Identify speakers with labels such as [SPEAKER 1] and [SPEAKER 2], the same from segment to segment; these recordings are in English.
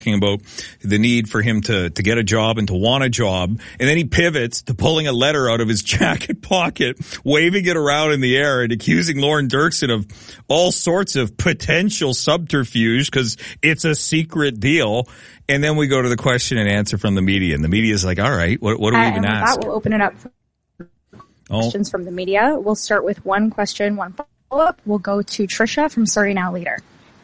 [SPEAKER 1] about the need for him to get a job and to want a job. And then he pivots to pulling a letter out of his jacket pocket, waving it around in the air and accusing Lauren Dirksen of all sorts of potential subterfuge because it's a secret deal. And then we go to the question and answer from the media. And the media is like, all right, what do we even ask?
[SPEAKER 2] That will open it up for questions from the media. We'll start with one question, one follow-up. We'll go to Tricia from Surrey Now Leader.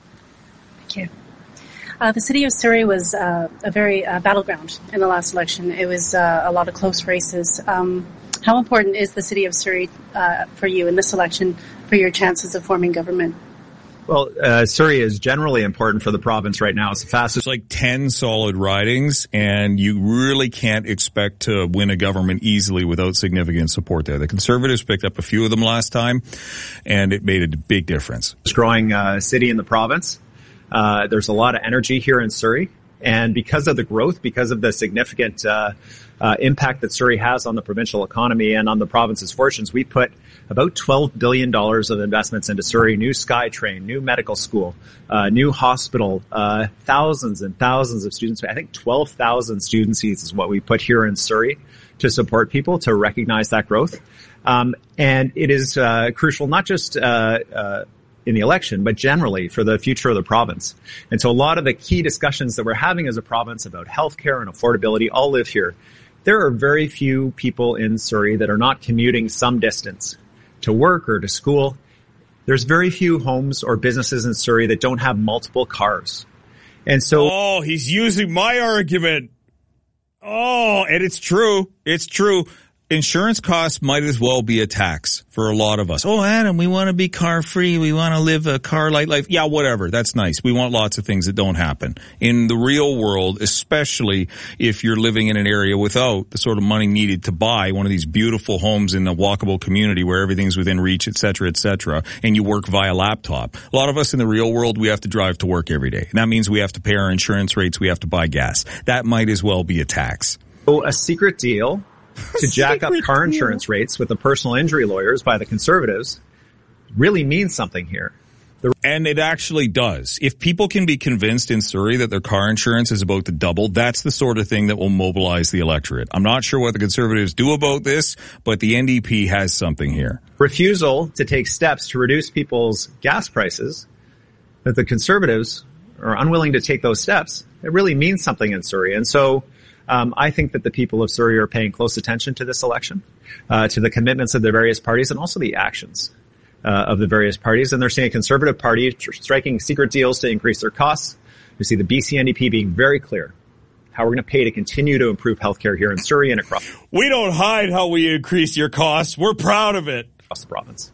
[SPEAKER 3] Thank you. The city of Surrey was a very battleground in the last election. It was a lot of close races. How important is the city of Surrey for you in this election for your chances of forming government?
[SPEAKER 4] Well, Surrey is generally important for the province right now. It's the fastest.
[SPEAKER 1] It's like 10 solid ridings, and you really can't expect to win a government easily without significant support there. The Conservatives picked up a few of them last time, and it made a big difference.
[SPEAKER 4] It's a growing city in the province. There's a lot of energy here in Surrey, and because of the growth, because of the significant impact that Surrey has on the provincial economy and on the province's fortunes, we put about $12 billion of investments into Surrey, new SkyTrain, new medical school, new hospital, thousands and thousands of students. I think 12,000 student seats is what we put here in Surrey to support people, to recognize that growth. And it is crucial, not just in the election, but generally for the future of the province. And so a lot of the key discussions that we're having as a province about healthcare and affordability all live here. There are very few people in Surrey that are not commuting some distance to work or to school. There's very few homes or businesses in Surrey that don't have multiple cars. And so...
[SPEAKER 1] Oh, he's using my argument. Oh, and it's true. It's true. Insurance costs might as well be a tax for a lot of us. Oh, Adam, we want to be car free. We want to live a car light life. Yeah, whatever. That's nice. We want lots of things that don't happen. In the real world, especially if you're living in an area without the sort of money needed to buy one of these beautiful homes in a walkable community where everything's within reach, et cetera, and you work via laptop. A lot of us in the real world, we have to drive to work every day. And that means we have to pay our insurance rates. We have to buy gas. That might as well be a tax.
[SPEAKER 4] Oh, a secret deal to jack up car insurance rates with the personal injury lawyers by the Conservatives really means something here.
[SPEAKER 1] And it actually does. If people can be convinced in Surrey that their car insurance is about to double, that's the sort of thing that will mobilize the electorate. I'm not sure what the Conservatives do about this, but the NDP has something here.
[SPEAKER 4] Refusal to take steps to reduce people's gas prices, that the Conservatives are unwilling to take those steps, it really means something in Surrey. And so I think that the people of Surrey are paying close attention to this election, to the commitments of the various parties and also the actions of the various parties. And they're seeing a Conservative Party striking secret deals to increase their costs. We see the BC NDP being very clear how we're going to pay to continue to improve healthcare here in Surrey and across.
[SPEAKER 1] We don't hide how we increase your costs. We're proud of it.
[SPEAKER 4] Across the province.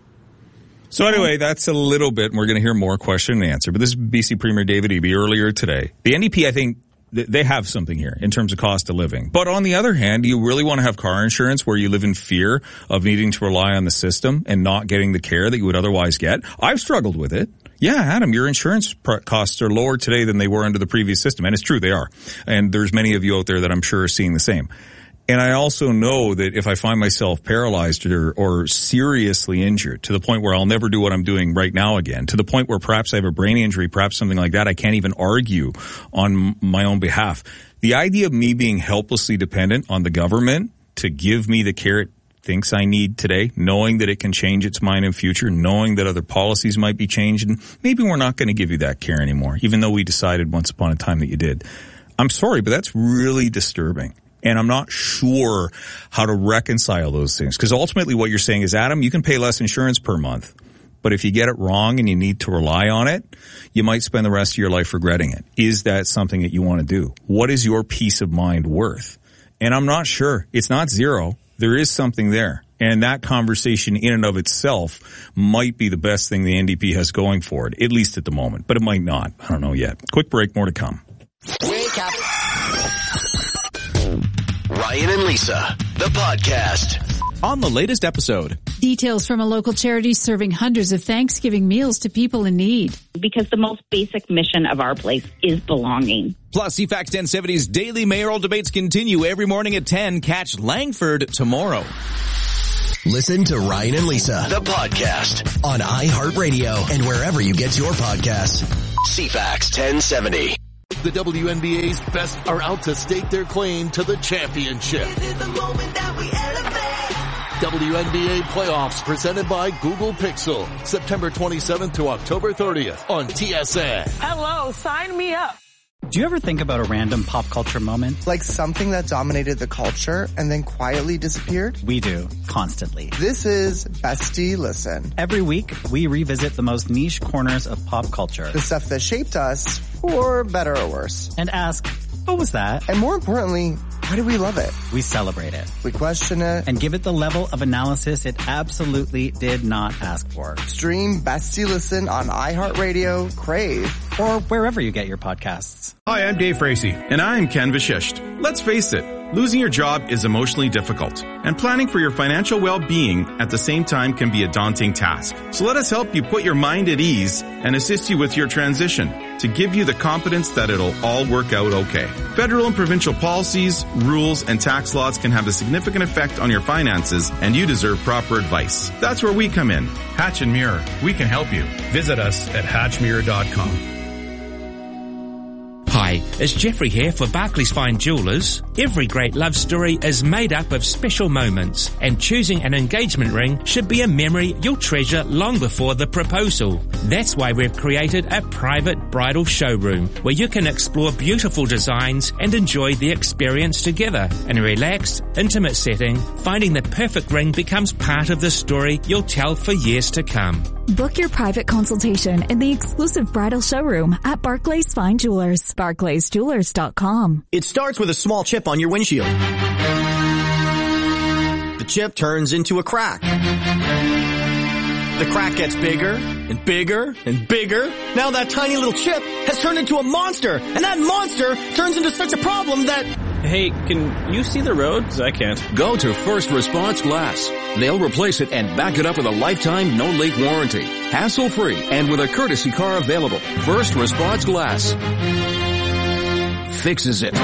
[SPEAKER 1] So anyway, that's a little bit, and we're going to hear more question and answer. But this is BC Premier David Eby earlier today. The NDP, I think, they have something here in terms of cost of living. But on the other hand, do you really want to have car insurance where you live in fear of needing to rely on the system and not getting the care that you would otherwise get? I've struggled with it. Yeah, Adam, your insurance costs are lower today than they were under the previous system. And it's true, they are. And there's many of you out there that I'm sure are seeing the same. And I also know that if I find myself paralyzed or seriously injured to the point where I'll never do what I'm doing right now again, to the point where perhaps I have a brain injury, perhaps something like that, I can't even argue on my own behalf. The idea of me being helplessly dependent on the government to give me the care it thinks I need today, knowing that it can change its mind in future, knowing that other policies might be changed, and maybe we're not going to give you that care anymore, even though we decided once upon a time that you did. I'm sorry, but that's really disturbing. And I'm not sure how to reconcile those things. Because ultimately what you're saying is, Adam, you can pay less insurance per month. But if you get it wrong and you need to rely on it, you might spend the rest of your life regretting it. Is that something that you want to do? What is your peace of mind worth? And I'm not sure. It's not zero. There is something there. And that conversation in and of itself might be the best thing the NDP has going for it, at least at the moment. But it might not. I don't know yet. Quick break, more to come.
[SPEAKER 5] Wake up. Ryan and Lisa, the podcast.
[SPEAKER 6] On the latest episode.
[SPEAKER 7] Details from a local charity serving hundreds of Thanksgiving meals to people in need.
[SPEAKER 8] Because the most basic mission of our place is belonging.
[SPEAKER 6] Plus, CFAX 1070's daily mayoral debates continue every morning at 10. Catch Langford tomorrow.
[SPEAKER 5] Listen to Ryan and Lisa, the podcast, on iHeartRadio and wherever you get your podcasts. CFAX 1070.
[SPEAKER 9] The WNBA's best are out to stake their claim to the championship.
[SPEAKER 10] This is the moment that we elevate.
[SPEAKER 9] WNBA playoffs presented by Google Pixel. September 27th to October 30th on TSN.
[SPEAKER 10] Hello, sign me up.
[SPEAKER 11] Do you ever think about a random pop culture moment?
[SPEAKER 12] Like something that dominated the culture and then quietly disappeared?
[SPEAKER 11] We do, constantly.
[SPEAKER 12] This is Bestie Listen.
[SPEAKER 11] Every week, we revisit the most niche corners of pop culture.
[SPEAKER 12] The stuff that shaped us, for better or worse.
[SPEAKER 11] And ask, what was that?
[SPEAKER 12] And more importantly, why do we love it?
[SPEAKER 11] We celebrate it.
[SPEAKER 12] We question it.
[SPEAKER 11] And give it the level of analysis it absolutely did not ask for.
[SPEAKER 12] Stream Bestie Listen on iHeartRadio, Crave,
[SPEAKER 11] or wherever you get your podcasts.
[SPEAKER 13] Hi, I'm Dave Fracey. And I'm Ken Vashisht. Let's face it, losing your job is emotionally difficult, and planning for your financial well-being at the same time can be a daunting task. So let us help you put your mind at ease and assist you with your transition to give you the confidence that it'll all work out okay. Federal and provincial policies, rules, and tax laws can have a significant effect on your finances, and you deserve proper advice. That's where we come in. Hatch and Mirror. We can help you. Visit us at hatchmirror.com.
[SPEAKER 14] Hi, it's Jeffrey here for Barclays Fine Jewellers. Every great love story is made up of special moments, and choosing an engagement ring should be a memory you'll treasure long before the proposal. That's why we've created a private bridal showroom where you can explore beautiful designs and enjoy the experience together. In a relaxed, intimate setting, finding the perfect ring becomes part of the story you'll tell for years to come.
[SPEAKER 15] Book your private consultation in the exclusive bridal showroom at Barclays Fine Jewelers. BarclaysJewelers.com.
[SPEAKER 16] It starts with a small chip on your windshield. The chip turns into a crack. The crack gets bigger and bigger and bigger. Now that tiny little chip has turned into a monster, and that monster turns into such a problem that...
[SPEAKER 17] Hey, can you see the road? 'Cause I can't.
[SPEAKER 18] Go to First Response Glass. They'll replace it and back it up with a lifetime no-leak warranty. Hassle-free and with a courtesy car available. First Response Glass fixes it.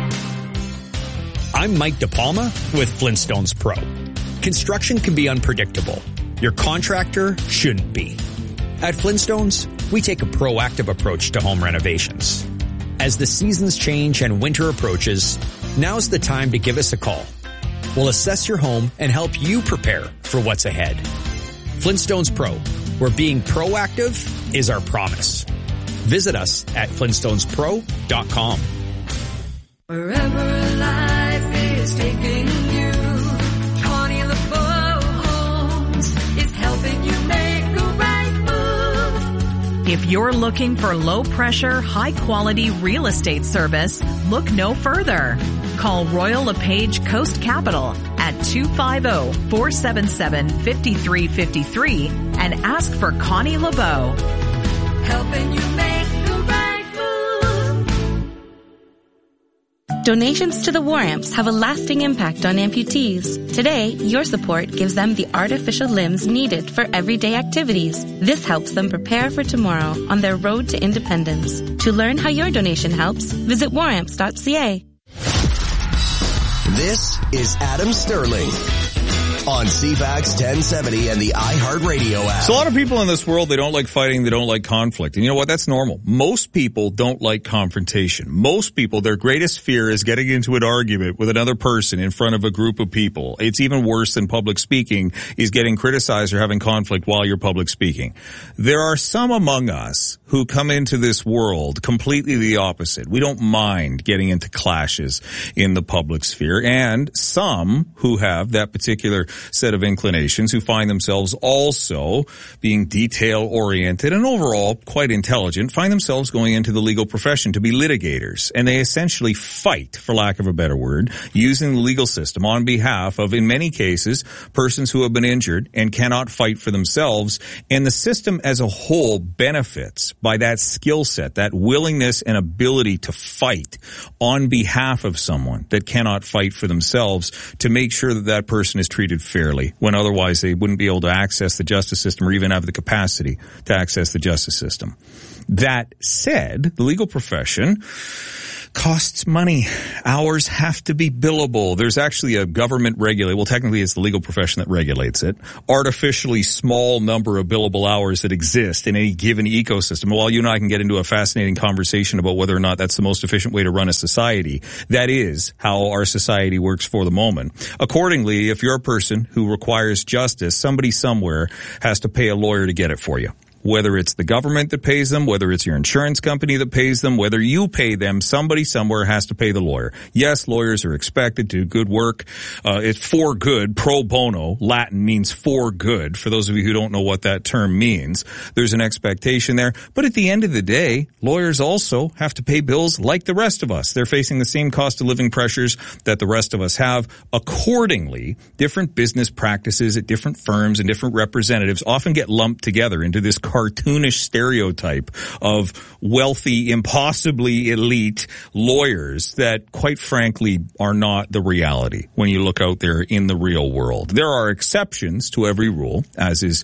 [SPEAKER 19] I'm Mike DePalma with Flintstones Pro. Construction can be unpredictable. Your contractor shouldn't be. At Flintstones, we take a proactive approach to home renovations. As the seasons change and winter approaches, now's the time to give us a call. We'll assess your home and help you prepare for what's ahead. Flintstones Pro, where being proactive is our promise. Visit us at flintstonespro.com.
[SPEAKER 10] Wherever life is taking you, Connie LeBeau Homes is helping you make the right move.
[SPEAKER 20] If you're looking for low-pressure, high-quality real estate service, look no further. Call Royal LePage Coast Capital at 250-477-5353 and ask for Connie LeBeau.
[SPEAKER 10] Helping you make the right move.
[SPEAKER 21] Donations to the War Amps have a lasting impact on amputees. Today, your support gives them the artificial limbs needed for everyday activities. This helps them prepare for tomorrow on their road to independence. To learn how your donation helps, visit waramps.ca.
[SPEAKER 5] This is Adam Sterling on CFAX 1070 and the iHeartRadio app.
[SPEAKER 1] So a lot of people in this world, they don't like fighting, they don't like conflict. And you know what? That's normal. Most people don't like confrontation. Most people, their greatest fear is getting into an argument with another person in front of a group of people. It's even worse than public speaking, is getting criticized or having conflict while you're public speaking. There are some among us who come into this world completely the opposite. We don't mind getting into clashes in the public sphere, and some who have that particular set of inclinations, who find themselves also being detail-oriented and overall quite intelligent, find themselves going into the legal profession to be litigators. And they essentially fight, for lack of a better word, using the legal system on behalf of, in many cases, persons who have been injured and cannot fight for themselves. And the system as a whole benefits by that skill set, that willingness and ability to fight on behalf of someone that cannot fight for themselves, to make sure that that person is treated fairly, when otherwise they wouldn't be able to access the justice system or even have the capacity to access the justice system. That said, the legal profession costs money. Hours have to be billable. There's actually a government well, technically it's the legal profession that regulates it. Artificially small number of billable hours that exist in any given ecosystem. While you and I can get into a fascinating conversation about whether or not that's the most efficient way to run a society, that is how our society works for the moment. Accordingly, if you're a person who requires justice, somebody somewhere has to pay a lawyer to get it for you. Whether it's the government that pays them, whether it's your insurance company that pays them, whether you pay them, somebody somewhere has to pay the lawyer. Yes, lawyers are expected to do good work. It's for good. Pro bono, Latin means for good. For those of you who don't know what that term means, there's an expectation there. But at the end of the day, lawyers also have to pay bills like the rest of us. They're facing the same cost of living pressures that the rest of us have. Accordingly, different business practices at different firms and different representatives often get lumped together into this cartoonish stereotype of wealthy, impossibly elite lawyers that, quite frankly, are not the reality when you look out there in the real world. There are exceptions to every rule, as is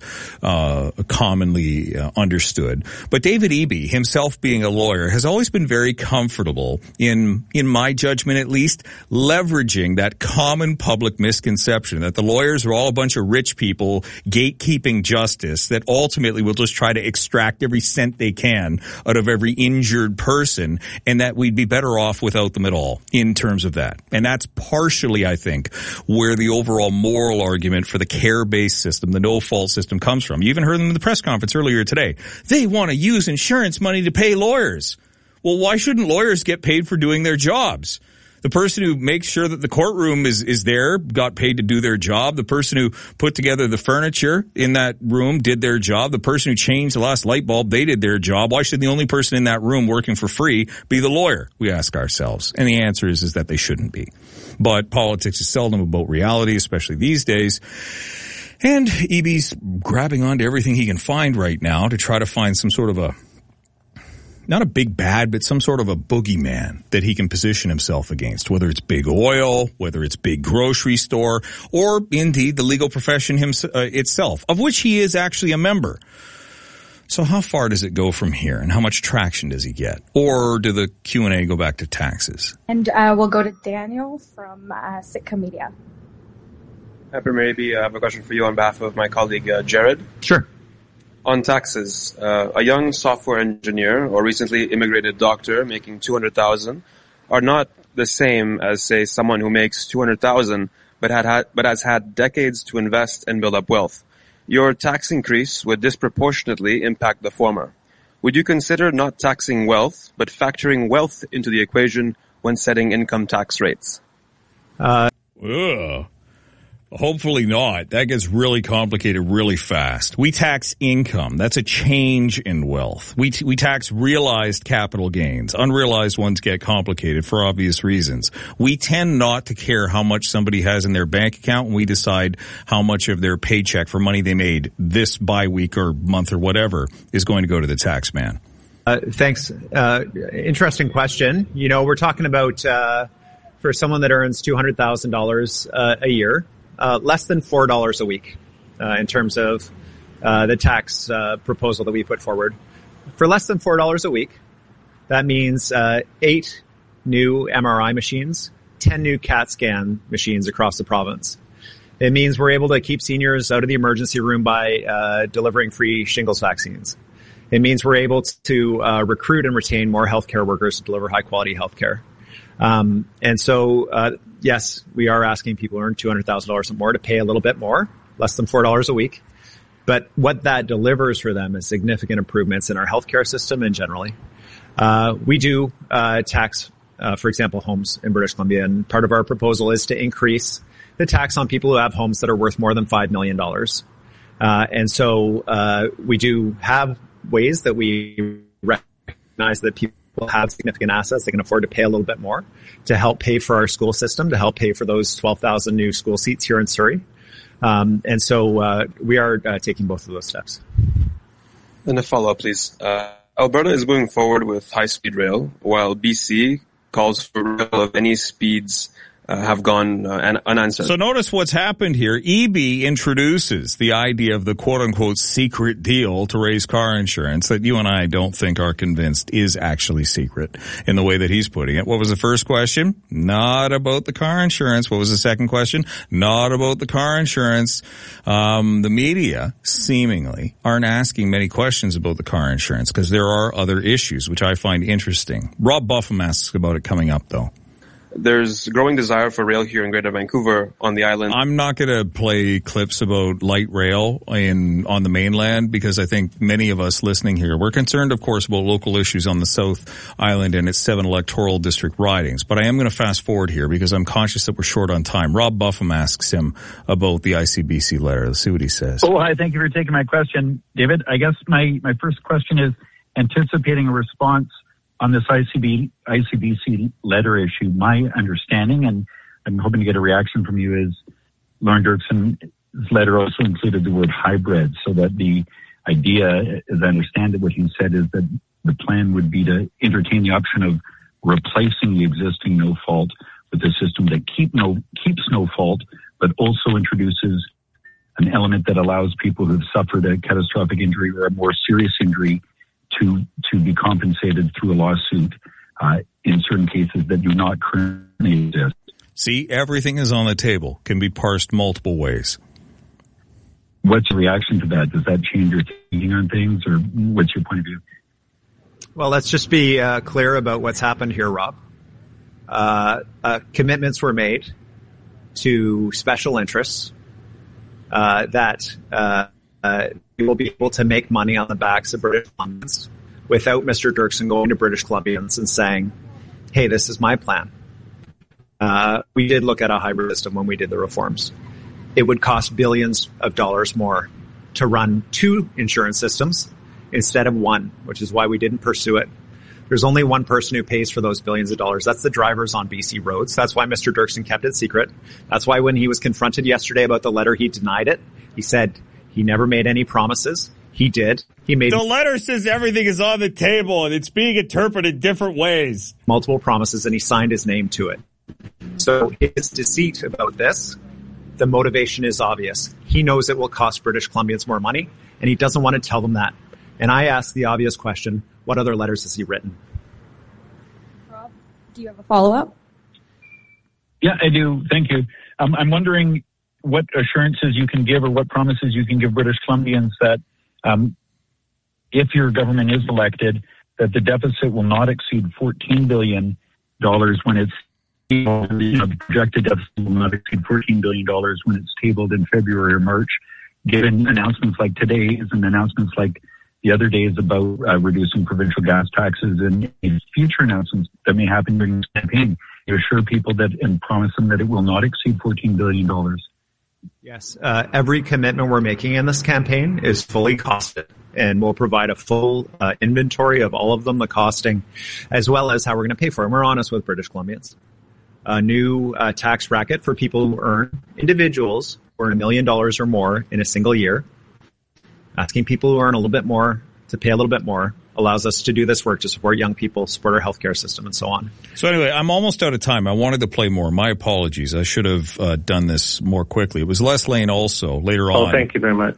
[SPEAKER 1] commonly understood. But David Eby, himself being a lawyer, has always been very comfortable, in my judgment at least, leveraging that common public misconception that the lawyers are all a bunch of rich people gatekeeping justice that ultimately will just try to extract every cent they can out of every injured person, and that we'd be better off without them at all in terms of that. And that's partially, I think, where the overall moral argument for the care-based system, the no-fault system, comes from. You even heard them in the press conference earlier today. They want to use insurance money to pay lawyers. Well, why shouldn't lawyers get paid for doing their jobs? The person who makes sure that the courtroom is there got paid to do their job. The person who put together the furniture in that room did their job. The person who changed the last light bulb, they did their job. Why should the only person in that room working for free be the lawyer? We ask ourselves. And the answer is that they shouldn't be. But politics is seldom about reality, especially these days. And Eby's grabbing onto everything he can find right now to try to find some sort of not a big bad, but some sort of a boogeyman that he can position himself against, whether it's big oil, whether it's big grocery store, or indeed the legal profession itself, of which he is actually a member. So how far does it go from here, and how much traction does he get? Or do the Q&A go back to taxes?
[SPEAKER 2] And we'll go to Daniel from Sitka Media.
[SPEAKER 22] Maybe I have a question for you on behalf of my colleague Jared.
[SPEAKER 4] Sure.
[SPEAKER 22] On taxes, a young software engineer or recently immigrated doctor making $200,000 are not the same as, say, someone who makes $200,000 but has had decades to invest and build up wealth. Your tax increase would disproportionately impact the former. Would you consider not taxing wealth but factoring wealth into the equation when setting income tax rates?
[SPEAKER 1] Hopefully not. That gets really complicated really fast. We tax income. That's a change in wealth. We tax realized capital gains. Unrealized ones get complicated for obvious reasons. We tend not to care how much somebody has in their bank account when we decide how much of their paycheck for money they made this week or month or whatever is going to go to the tax man.
[SPEAKER 4] Thanks. Interesting question. You know, we're talking about for someone that earns $200,000 a year, less than $4 a week in terms of the tax proposal that we put forward. For less than $4 a week, that means 8 new MRI machines, 10 new CAT scan machines across the province. It means we're able to keep seniors out of the emergency room by delivering free shingles vaccines. It means we're able to recruit and retain more healthcare workers to deliver high-quality healthcare. And so, yes, we are asking people who earn $200,000 or more to pay a little bit more, less than $4 a week. But what that delivers for them is significant improvements in our healthcare system and generally. We do tax, for example, homes in British Columbia, and part of our proposal is to increase the tax on people who have homes that are worth more than $5 million. And so we do have ways that we recognize that people have significant assets. They can afford to pay a little bit more to help pay for our school system, to help pay for those 12,000 new school seats here in Surrey. And so we are taking both of those steps.
[SPEAKER 22] And a follow-up, please. Alberta is moving forward with high-speed rail, while BC calls for rail of any speeds have gone unanswered.
[SPEAKER 1] So notice what's happened here. EB introduces the idea of the quote-unquote secret deal to raise car insurance that you and I don't think are convinced is actually secret in the way that he's putting it. What was the first question? Not about the car insurance. What was the second question? Not about the car insurance. The media seemingly aren't asking many questions about the car insurance because there are other issues, which I find interesting. Rob Buffum asks about it coming up, though.
[SPEAKER 22] There's growing desire for rail here in Greater Vancouver on the island.
[SPEAKER 1] I'm not going to play clips about light rail on the mainland because I think many of us listening here, we're concerned, of course, about local issues on the South Island and its 7 electoral district ridings. But I am going to fast forward here because I'm conscious that we're short on time. Rob Buffum asks him about the ICBC letter. Let's see what he says.
[SPEAKER 3] Oh, hi. Thank you for taking my question, David. I guess my first question is anticipating a response on this ICBC letter issue. My understanding, and I'm hoping to get a reaction from you, is Lauren Dirkson's letter also included the word hybrid, so that the idea, as I understand it, what he said is that the plan would be to entertain the option of replacing the existing no fault with a system that keeps no fault, but also introduces an element that allows people who have suffered a catastrophic injury or a more serious injury to be compensated through a lawsuit in certain cases that do not currently exist.
[SPEAKER 1] See, everything is on the table, can be parsed multiple ways.
[SPEAKER 3] What's your reaction to that? Does that change your thinking on things, or what's your point of view?
[SPEAKER 4] Well, let's just be clear about what's happened here, Rob. Commitments were made to special interests that we will be able to make money on the backs of British Columbians without Mr. Dirkson going to British Columbians and saying, hey, this is my plan. We did look at a hybrid system when we did the reforms. It would cost billions of dollars more to run 2 insurance systems instead of 1, which is why we didn't pursue it. There's only one person who pays for those billions of dollars. That's the drivers on BC roads. That's why Mr. Dirkson kept it secret. That's why when he was confronted yesterday about the letter, he denied it. He said he never made any promises. He did. He made
[SPEAKER 1] the letter says everything is on the table and it's being interpreted different ways.
[SPEAKER 4] Multiple promises, and he signed his name to it. So his deceit about this, the motivation is obvious. He knows it will cost British Columbians more money, and he doesn't want to tell them that. And I ask the obvious question, what other letters has he written?
[SPEAKER 2] Rob, do you have a follow-up?
[SPEAKER 3] Yeah, I do. Thank you. I'm wondering what assurances you can give or what promises you can give British Columbians that if your government is elected, that the deficit will not exceed $14 billion when it's the projected deficit will not exceed $14 billion when it's tabled in February or March, given announcements like today and announcements like the other days about reducing provincial gas taxes and future announcements that may happen during this campaign. You assure people that and promise them that it will not exceed $14 billion.
[SPEAKER 4] Yes. Every commitment we're making in this campaign is fully costed, and we'll provide a full inventory of all of them, the costing, as well as how we're going to pay for them. We're honest with British Columbians. A new tax bracket for people who earn, individuals who earn $1 million or more in a single year. Asking people who earn a little bit more to pay a little bit more allows us to do this work to support young people, support our healthcare system, and so on.
[SPEAKER 1] So anyway, I'm almost out of time. I wanted to play more. My apologies. I should have done this more quickly. It was Les Lane also later on.
[SPEAKER 7] Oh, thank you very much.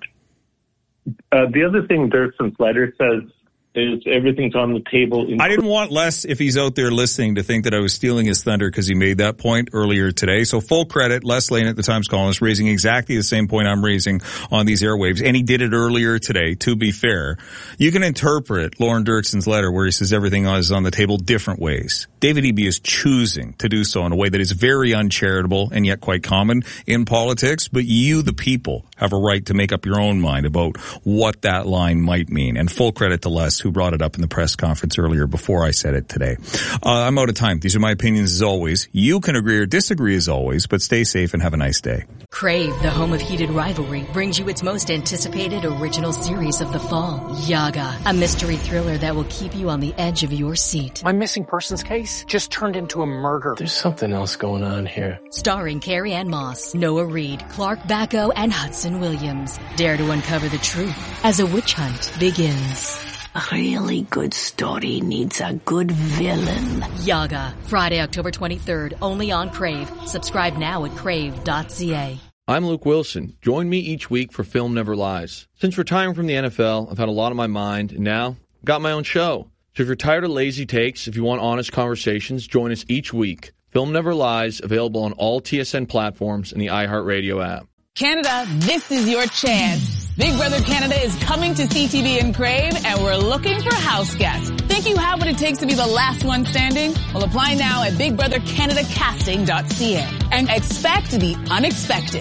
[SPEAKER 7] The other thing Dirkson's letter says is everything's on the table.
[SPEAKER 1] I didn't want Les, if he's out there listening, to think that I was stealing his thunder because he made that point earlier today. So full credit, Les Lane at the Times Colonist raising exactly the same point I'm raising on these airwaves. And he did it earlier today, to be fair. You can interpret Lauren Dirkson's letter where he says everything is on the table different ways. David Eby is choosing to do so in a way that is very uncharitable and yet quite common in politics. But you, the people, have a right to make up your own mind about what that line might mean. And full credit to Les, who brought it up in the press conference earlier before I said it today. I'm out of time. These are my opinions as always. You can agree or disagree as always, but stay safe and have a nice day.
[SPEAKER 23] Crave, the home of heated rivalry, brings you its most anticipated original series of the fall, Yaga, a mystery thriller that will keep you on the edge of your seat.
[SPEAKER 24] My missing persons case just turned into a murder.
[SPEAKER 25] There's something else going on here.
[SPEAKER 23] Starring Carrie Ann Moss, Noah Reid, Clark Bacco, and Hudson Williams. Dare to uncover the truth as a witch hunt begins.
[SPEAKER 6] A really good story needs a good villain.
[SPEAKER 23] Yaga, Friday, October 23rd, only on Crave. Subscribe now at crave.ca.
[SPEAKER 8] I'm Luke Wilson. Join me each week for Film Never Lies. Since retiring from the NFL, I've had a lot on my mind, and now I've got my own show. So if you're tired of lazy takes, if you want honest conversations, join us each week. Film Never Lies, available on all TSN platforms and the iHeartRadio app.
[SPEAKER 9] Canada, this is your chance. Big Brother Canada is coming to CTV and Crave, and we're looking for house guests. Think you have what it takes to be the last one standing? Well, apply now at BigBrotherCanadaCasting.ca and expect the unexpected.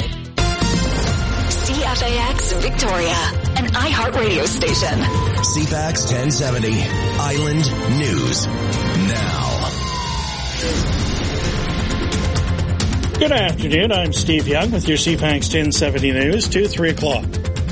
[SPEAKER 15] CFAX Victoria, an iHeartRadio station.
[SPEAKER 5] CFAX 1070, Island News Now.
[SPEAKER 11] Good afternoon. I'm Steve Young with your CFAX 1070 News, 3 o'clock.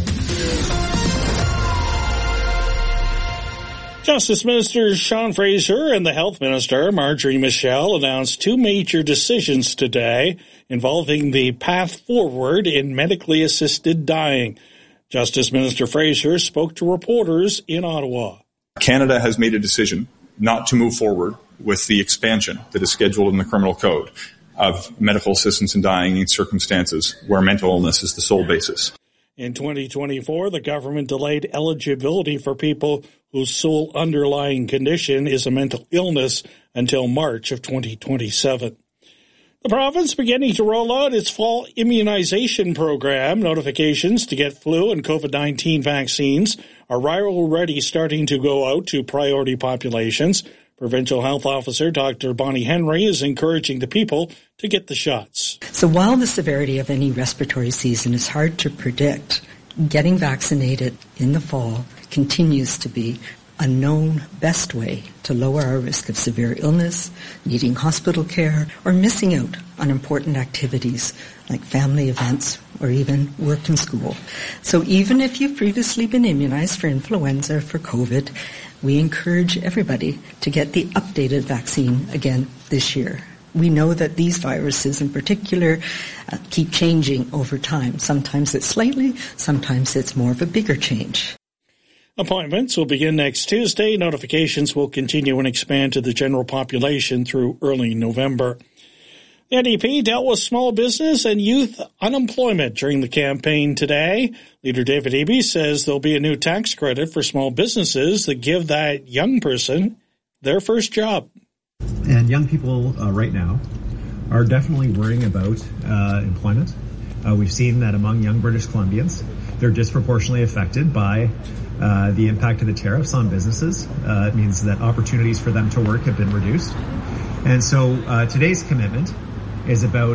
[SPEAKER 11] Justice Minister Sean Fraser and the Health Minister Marjorie Michel announced 2 major decisions today involving the path forward in medically assisted dying. Justice Minister Fraser spoke to reporters in Ottawa.
[SPEAKER 12] Canada has made a decision not to move forward with the expansion that is scheduled in the Criminal Code of medical assistance in dying in circumstances where mental illness is the sole basis.
[SPEAKER 11] In 2024, the government delayed eligibility for people whose sole underlying condition is a mental illness until March of 2027. The province beginning to roll out its fall immunization program. Notifications to get flu and COVID-19 vaccines are already starting to go out to priority populations. Provincial Health Officer Dr. Bonnie Henry is encouraging the people to get the shots.
[SPEAKER 26] So while the severity of any respiratory season is hard to predict, getting vaccinated in the fall continues to be a known best way to lower our risk of severe illness, needing hospital care, or missing out on important activities like family events or even work and school. So even if you've previously been immunized for influenza or for COVID, we encourage everybody to get the updated vaccine again this year. We know that these viruses in particular keep changing over time. Sometimes it's slightly, sometimes it's more of a bigger change.
[SPEAKER 11] Appointments will begin next Tuesday. Notifications will continue and expand to the general population through early November. The NDP dealt with small business and youth unemployment during the campaign today. Leader David Eby says there'll be a new tax credit for small businesses that give that young person their first job.
[SPEAKER 4] And young people right now are definitely worrying about employment. We've seen that among young British Columbians, they're disproportionately affected by the impact of the tariffs on businesses. It means that opportunities for them to work have been reduced. And so today's commitment is about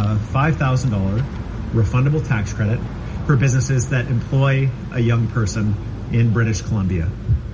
[SPEAKER 4] $5,000 refundable tax credit for businesses that employ a young person in British Columbia.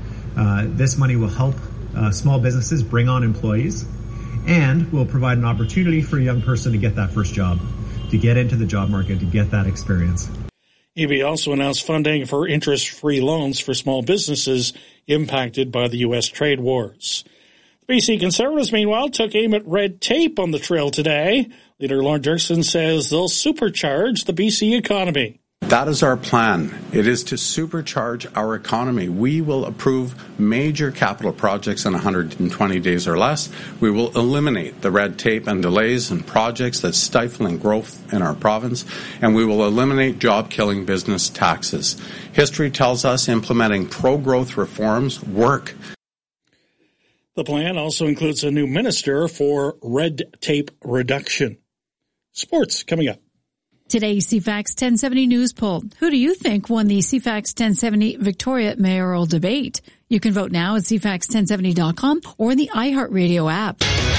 [SPEAKER 4] This money will help small businesses bring on employees and will provide an opportunity for a young person to get that first job, to get into the job market, to get that experience.
[SPEAKER 11] Eby also announced funding for interest-free loans for small businesses impacted by the U.S. trade wars. The BC Conservatives, meanwhile, took aim at red tape on the Trail today. Leader Lorne Dirksen says they'll supercharge the BC economy.
[SPEAKER 27] That is our plan. It is to supercharge our economy. We will approve major capital projects in 120 days or less. We will eliminate the red tape and delays and projects that stifling growth in our province, and we will eliminate job-killing business taxes. History tells us implementing pro-growth reforms work.
[SPEAKER 11] The plan also includes a new minister for red tape reduction. Sports coming up.
[SPEAKER 28] Today's CFAX 1070 News poll. Who do you think won the CFAX 1070 Victoria mayoral debate? You can vote now at CFAX1070.com or in the iHeartRadio app.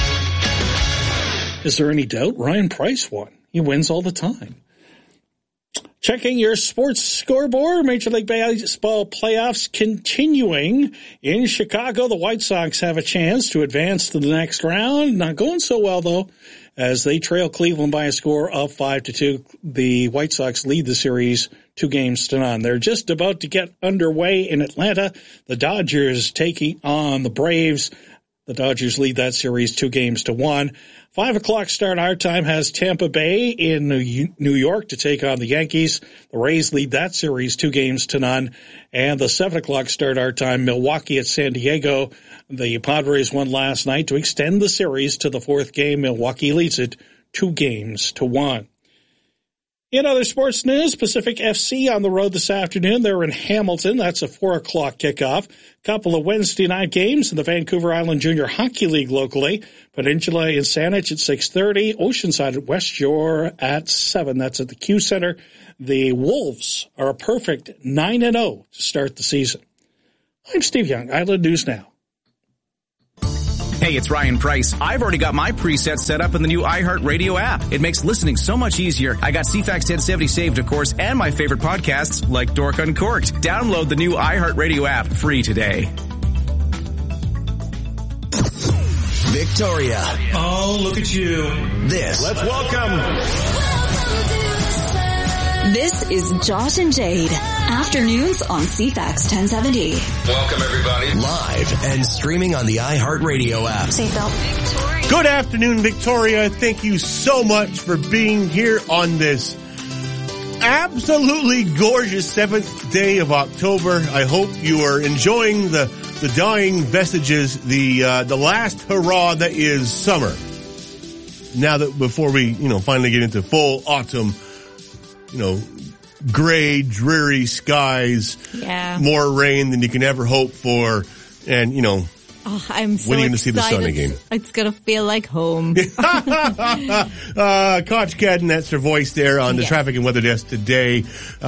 [SPEAKER 11] Is there any doubt? Ryan Price won. He wins all the time. Checking your sports scoreboard, Major League Baseball playoffs continuing. In Chicago, the White Sox have a chance to advance to the next round. Not going so well, though, as they trail Cleveland by a score of 5-2. The White Sox lead the series 2-0. They're just about to get underway in Atlanta. The Dodgers taking on the Braves. The Dodgers lead that series 2-1. 5 o'clock start our time has Tampa Bay in New York to take on the Yankees. The Rays lead that series 2-0. And the 7 o'clock start our time, Milwaukee at San Diego. The Padres won last night to extend the series to the 4th game. Milwaukee leads it 2-1. In other sports news, Pacific FC on the road this afternoon. They're in Hamilton. That's a 4 o'clock kickoff. Couple of Wednesday night games in the Vancouver Island Junior Hockey League locally. Peninsula in Saanich at 6:30. Oceanside at West Shore at 7. That's at the Q Center. The Wolves are a perfect 9-0 to start the season. I'm Steve Young, Island News Now.
[SPEAKER 10] Hey, it's Ryan Price. I've already got my presets set up in the new iHeartRadio app. It makes listening so much easier. I got CFAX 1070 saved, of course, and my favorite podcasts like Dork Uncorked. Download the new iHeartRadio app free today.
[SPEAKER 5] Victoria.
[SPEAKER 13] Oh, look at you.
[SPEAKER 5] Let's
[SPEAKER 13] welcome.
[SPEAKER 15] This is Josh and Jade. Afternoons on CFAX 1070.
[SPEAKER 5] Welcome, everybody. Live and streaming on the iHeartRadio app.
[SPEAKER 15] Seatbelt.
[SPEAKER 13] Good afternoon, Victoria. Thank you so much for being here on this absolutely gorgeous 7th day of October. I hope you are enjoying the dying vestiges, the last hurrah that is summer. Now that before we, finally get into full autumn, gray, dreary skies, more rain than you can ever hope for, and,
[SPEAKER 14] I'm so
[SPEAKER 13] when are you going to see the sun again?
[SPEAKER 14] It's going to feel like home.
[SPEAKER 13] Koch Cadden, that's her voice there on the traffic and weather desk today.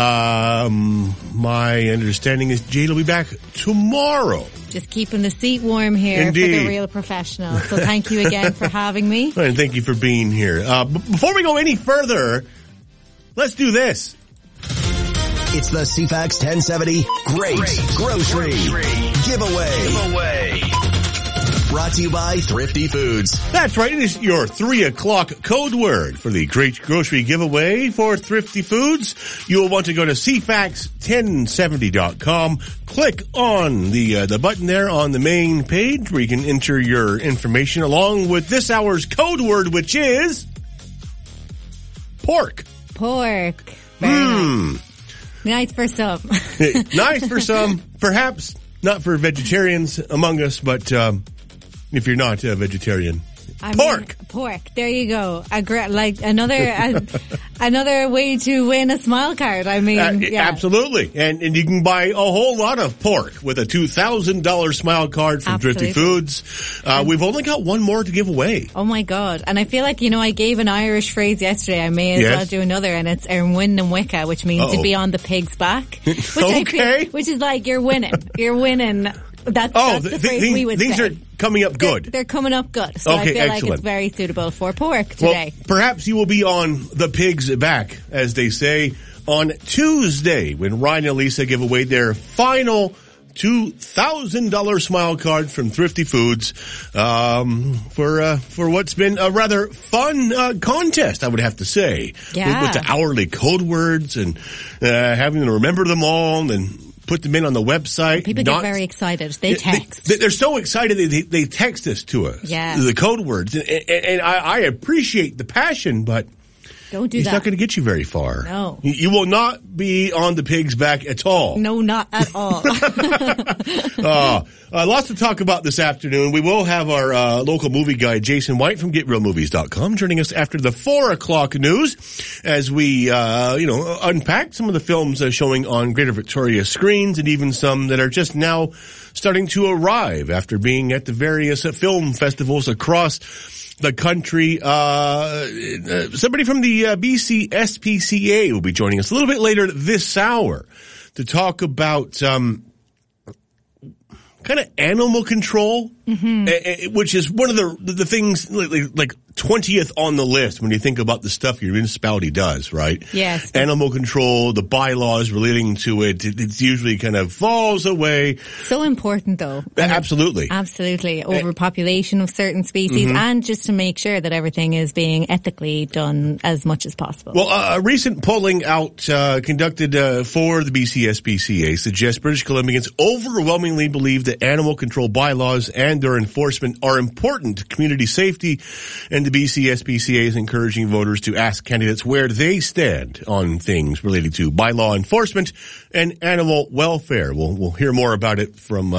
[SPEAKER 13] My understanding is Jade will be back tomorrow.
[SPEAKER 14] Just keeping the seat warm here
[SPEAKER 13] Indeed.
[SPEAKER 14] For the real professional. So thank you again for having me.
[SPEAKER 13] And thank you for being here. Before we go any further, let's do this.
[SPEAKER 5] It's the CFAX 1070 Great Grocery Giveaway. Brought to you by Thrifty Foods.
[SPEAKER 13] That's right. It is your 3 o'clock code word for the Great Grocery Giveaway for Thrifty Foods. You will want to go to CFAX1070.com. Click on the button there on the main page where you can enter your information along with this hour's code word, which is pork.
[SPEAKER 14] Pork. Very nice for some.
[SPEAKER 13] Nice for some. Perhaps not for vegetarians among us, but if you're not a vegetarian.
[SPEAKER 14] Pork. There you go. Another way to win a smile card.
[SPEAKER 13] Absolutely. And you can buy a whole lot of pork with a $2,000 smile card from Thrifty Foods. We've only got one more to give away.
[SPEAKER 14] Oh my God. And I feel like, I gave an Irish phrase yesterday. I may as well do another, and it's Win and Wicca, which means to be on the pig's back. Which is like you're winning. You're winning. That's the phrase we would say.
[SPEAKER 13] These are coming up good.
[SPEAKER 14] They're coming up good. So I feel like it's very suitable for pork today.
[SPEAKER 13] Well, perhaps you will be on the pig's back, as they say, on Tuesday when Ryan and Lisa give away their final $2,000 smile card from Thrifty Foods for what's been a rather fun contest, I would have to say.
[SPEAKER 14] Yeah.
[SPEAKER 13] With the hourly code words and having to remember them all and put them in on the website.
[SPEAKER 14] People get very excited. They text.
[SPEAKER 13] They're so excited they text us to us.
[SPEAKER 14] Yeah.
[SPEAKER 13] The code words. And I appreciate the passion, but
[SPEAKER 14] don't do
[SPEAKER 13] it's
[SPEAKER 14] that.
[SPEAKER 13] not going to get you very far.
[SPEAKER 14] No.
[SPEAKER 13] You will not be on the pig's back at all.
[SPEAKER 14] No, not at all.
[SPEAKER 13] Lots to talk about this afternoon. We will have our local movie guy, Jason White from GetRealMovies.com, joining us after the 4 o'clock news as we, unpack some of the films showing on Greater Victoria screens and even some that are just now starting to arrive after being at the various film festivals across the country. Somebody from the BC SPCA will be joining us a little bit later this hour to talk about kind of animal control, which is one of the things like 20th on the list when you think about the stuff your municipality does, right?
[SPEAKER 14] Yes.
[SPEAKER 13] Animal control, the bylaws relating to it, it's usually kind of falls away.
[SPEAKER 14] So important, though.
[SPEAKER 13] Absolutely.
[SPEAKER 14] Absolutely. Overpopulation of certain species, and just to make sure that everything is being ethically done as much as possible.
[SPEAKER 13] Well, a recent polling out conducted for the BC SPCA suggests British Columbians overwhelmingly believe that animal control bylaws and their enforcement are important to community safety, and the BC SPCA is encouraging voters to ask candidates where they stand on things related to bylaw enforcement and animal welfare. We'll hear more about it from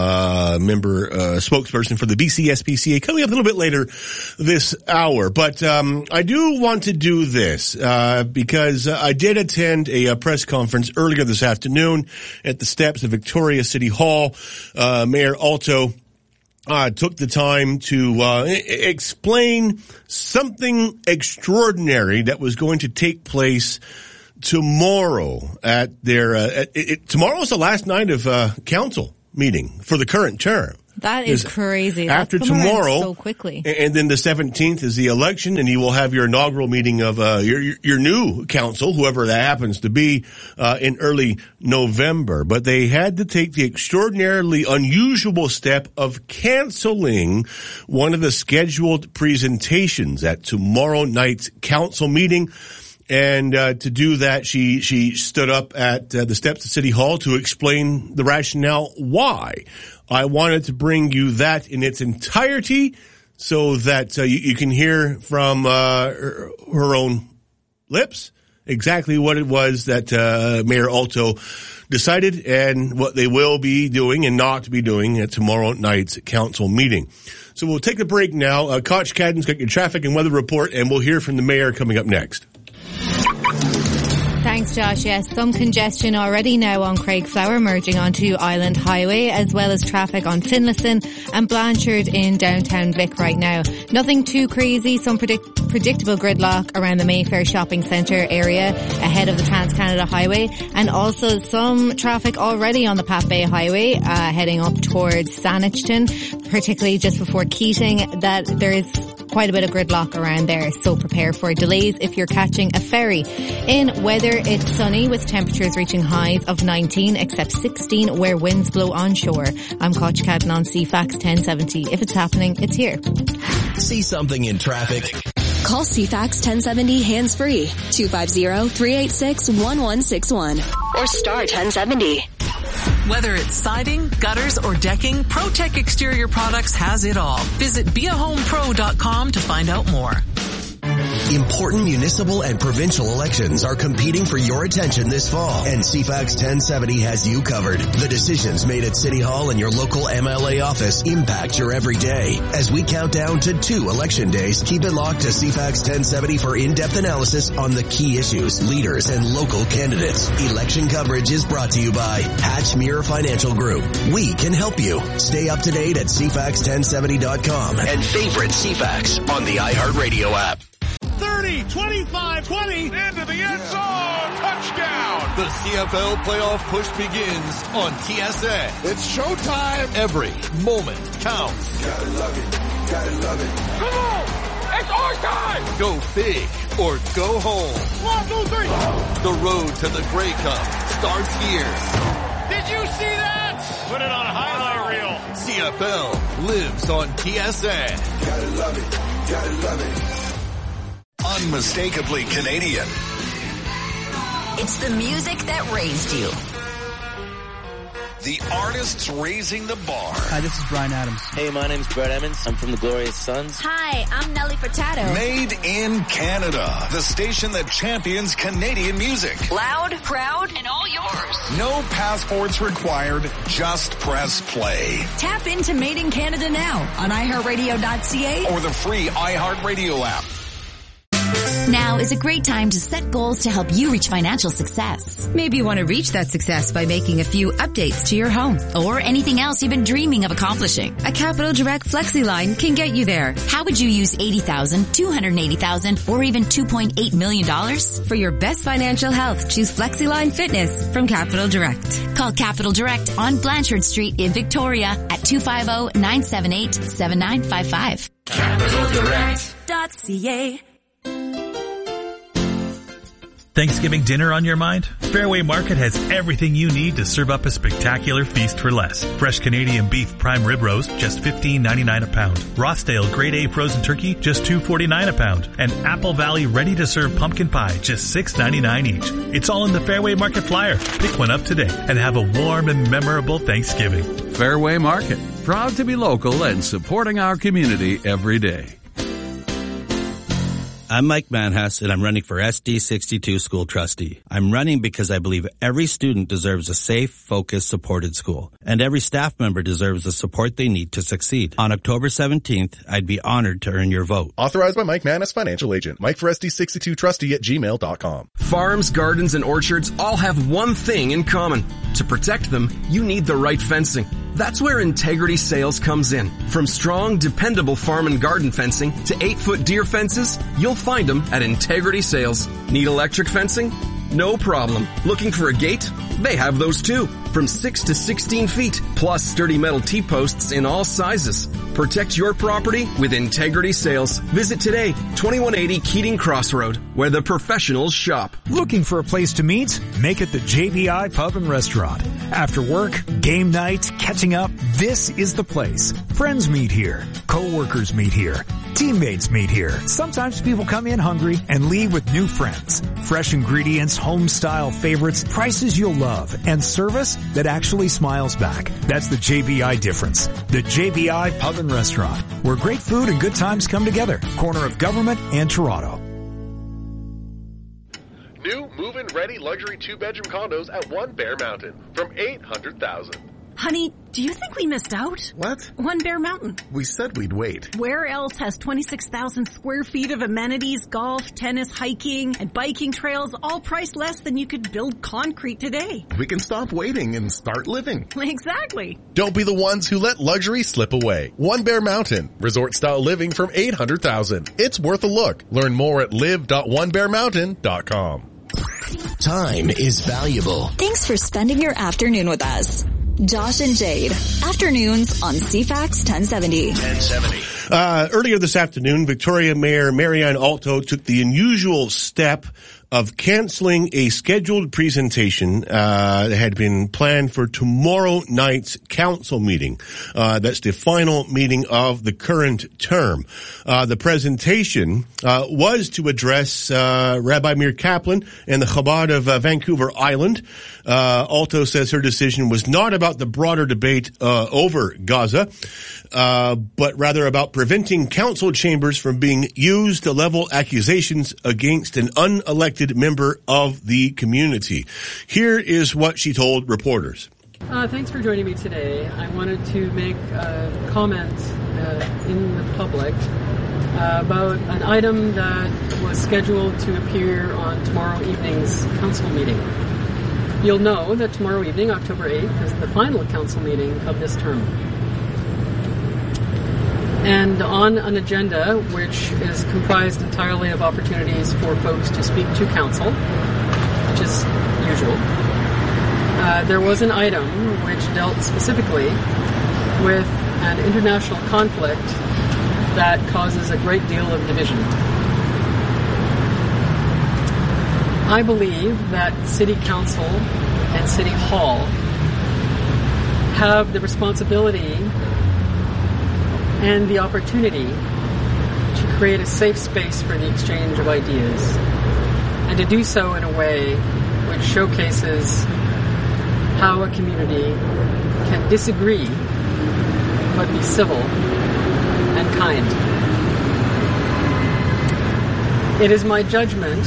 [SPEAKER 13] spokesperson for the BC SPCA coming up a little bit later this hour. But I do want to do this because I did attend a press conference earlier this afternoon at the steps of Victoria City Hall. Mayor Alto took the time to explain something extraordinary that was going to take place tomorrow at their tomorrow is the last night of council meeting for the current term.
[SPEAKER 14] That is crazy.
[SPEAKER 13] After
[SPEAKER 14] That's come
[SPEAKER 13] tomorrow,
[SPEAKER 14] so quickly.
[SPEAKER 13] And then the 17th is the election, and you will have your inaugural meeting of your new council, whoever that happens to be, in early November. But they had to take the extraordinarily unusual step of canceling one of the scheduled presentations at tomorrow night's council meeting. And to do that, she stood up at the steps of City Hall to explain the rationale why. I wanted to bring you that in its entirety so that you can hear from her own lips exactly what it was that Mayor Alto decided and what they will be doing and not be doing at tomorrow night's council meeting. So we'll take a break now. Koch Cadden's got your traffic and weather report, and we'll hear from the mayor coming up next.
[SPEAKER 14] Thanks, Josh. Yes, some congestion already now on Craigflower merging onto Island Highway, as well as traffic on Finlayson and Blanchard in downtown Vic right now. Nothing too crazy. Some predictable gridlock around the Mayfair Shopping Centre area ahead of the Trans-Canada Highway, and also some traffic already on the Pat Bay Highway heading up towards Saanich, particularly just before Keating, that there is quite a bit of gridlock around there, so prepare for delays if you're catching a ferry. In weather, it's sunny with temperatures reaching highs of 19 except 16 where winds blow onshore. I'm Koch Cadden on CFAX 1070. If it's happening, it's here.
[SPEAKER 5] See something in traffic?
[SPEAKER 2] Call CFAX 1070 hands-free, 250-386-1161 or star 1070.
[SPEAKER 16] Whether it's siding, gutters, or decking, ProTech Exterior Products has it all. Visit beahomepro.com to find out more.
[SPEAKER 5] Important municipal and provincial elections are competing for your attention this fall, and CFAX 1070 has you covered. The decisions made at City Hall and your local MLA office impact your everyday. As we count down to 2 election days, keep it locked to CFAX 1070 for in-depth analysis on the key issues, leaders, and local candidates. Election coverage is brought to you by Hatchmere Financial Group. We can help you. Stay up to date at CFAX1070.com and favorite CFAX on the iHeartRadio app.
[SPEAKER 17] 30, 25, 20. Into the end zone. Touchdown. The CFL playoff push begins on TSN. It's showtime. Every moment counts. Gotta love it. Gotta love it. Come on. It's our time. Go big or go home. 1, 2, 3. The road to the Grey Cup starts here. Did you see that? Put it on a highlight reel. CFL lives on TSN. Gotta love it. Gotta love it. Unmistakably Canadian.
[SPEAKER 6] It's the music that raised you.
[SPEAKER 17] The artists raising the bar.
[SPEAKER 18] Hi, this is Bryan Adams.
[SPEAKER 19] Hey, my name's Brett Emmons. I'm from the Glorious Sons.
[SPEAKER 6] Hi, I'm Nelly Furtado.
[SPEAKER 17] Made in Canada. The station that champions Canadian music.
[SPEAKER 6] Loud, proud, and all yours.
[SPEAKER 17] No passports required. Just press play.
[SPEAKER 6] Tap into Made in Canada now on iHeartRadio.ca
[SPEAKER 17] or the free iHeartRadio app.
[SPEAKER 20] Now is a great time to set goals to help you reach financial success.
[SPEAKER 21] Maybe you want to reach that success by making a few updates to your home.
[SPEAKER 20] Or anything else you've been dreaming of accomplishing.
[SPEAKER 21] A Capital Direct FlexiLine can get you there.
[SPEAKER 20] How would you use $80,000, $280,000, or even $2.8 million?
[SPEAKER 21] For your best financial health, choose FlexiLine Fitness from Capital Direct.
[SPEAKER 20] Call Capital Direct on Blanchard Street in Victoria at 250-978-7955.
[SPEAKER 17] Capital Direct.
[SPEAKER 1] fairwaymarket.ca.
[SPEAKER 3] Thanksgiving dinner on your mind? Fairway Market has everything you need to serve up a spectacular feast for less. Fresh Canadian beef prime rib roast, just $15.99 a pound. Rossdale Grade A frozen turkey, just $2.49 a pound. And Apple Valley ready-to-serve pumpkin pie, just $6.99 each. It's all in the Fairway Market flyer. Pick one up today and have a warm and memorable Thanksgiving.
[SPEAKER 7] Fairway Market, proud to be local and supporting our community every day.
[SPEAKER 18] I'm Mike Manhas, and I'm running for SD62 School Trustee. I'm running because I believe every student deserves a safe, focused, supported school. And every staff member deserves the support they need to succeed. On October 17th, I'd be honored to earn your vote.
[SPEAKER 22] Authorized by Mike Manhas, financial agent. Mike for SD62Trustee@gmail.com.
[SPEAKER 23] Farms, gardens, and orchards all have one thing in common. To protect them, you need the right fencing. That's where Integrity Sales comes in. From strong, dependable farm and garden fencing to 8-foot deer fences, you'll find them at Integrity Sales. Need electric fencing? No problem. Looking for a gate? They have those too. From 6 to 16 feet, plus sturdy metal T-posts in all sizes. Protect your property with Integrity Sales. Visit today, 2180 Keating Crossroad, where the professionals shop.
[SPEAKER 24] Looking for a place to meet? Make it the JBI Pub and Restaurant. After work, game night, catching up, this is the place. Friends meet here. Co-workers meet here. Teammates meet here. Sometimes people come in hungry and leave with new friends. Fresh ingredients, home-style favorites, prices you'll love, and service that actually smiles back. That's the JBI difference. The JBI Pub and Restaurant, where great food and good times come together. Corner of Government and Toronto.
[SPEAKER 17] New move-in ready luxury 2-bedroom condos at One Bear Mountain from $800,000.
[SPEAKER 25] Honey, do you think we missed out?
[SPEAKER 17] What?
[SPEAKER 25] One Bear Mountain.
[SPEAKER 17] We said we'd wait.
[SPEAKER 25] Where else has 26,000 square feet of amenities, golf, tennis, hiking, and biking trails, all priced less than you could build concrete today?
[SPEAKER 17] We can stop waiting and start living.
[SPEAKER 25] Exactly.
[SPEAKER 17] Don't be the ones who let luxury slip away. One Bear Mountain. Resort-style living from $800,000. It's worth a look. Learn more at live.onebearmountain.com.
[SPEAKER 5] Time is valuable.
[SPEAKER 2] Thanks for spending your afternoon with us. Josh and Jade. Afternoons on CFAX 1070.
[SPEAKER 13] Earlier this afternoon, Victoria Mayor Marianne Alto took the unusual step of canceling a scheduled presentation that had been planned for tomorrow night's council meeting. That's the final meeting of the current term. The presentation was to address Rabbi Meir Kaplan and the Chabad of Vancouver Island. Alto says her decision was not about the broader debate over Gaza, but rather about preventing council chambers from being used to level accusations against an unelected member of the community. Here is what she told reporters.
[SPEAKER 29] Thanks for joining me today. I wanted to make a comment in the public about an item that was scheduled to appear on tomorrow evening's council meeting. You'll know that tomorrow evening, October 8th, is the final council meeting of this term. And on an agenda which is comprised entirely of opportunities for folks to speak to council, which is usual, there was an item which dealt specifically with an international conflict that causes a great deal of division. I believe that City Council and City Hall have the responsibility and the opportunity to create a safe space for the exchange of ideas, and to do so in a way which showcases how a community can disagree but be civil and kind. It is my judgment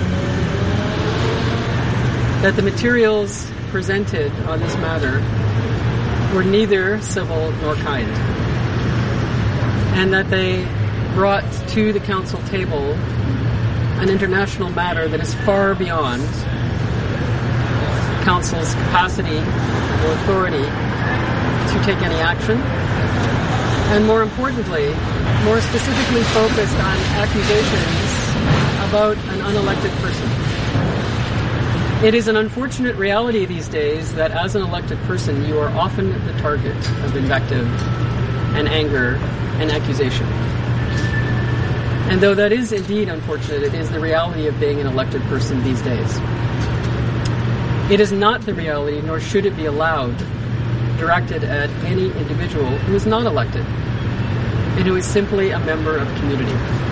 [SPEAKER 29] that the materials presented on this matter were neither civil nor kind, and that they brought to the council table an international matter that is far beyond council's capacity or authority to take any action, and more importantly, more specifically focused on accusations about an unelected person. It is an unfortunate reality these days that as an elected person, you are often the target of invective and anger and accusation. And though that is indeed unfortunate, it is the reality of being an elected person these days. It is not the reality, nor should it be allowed, directed at any individual who is not elected and who is simply a member of community.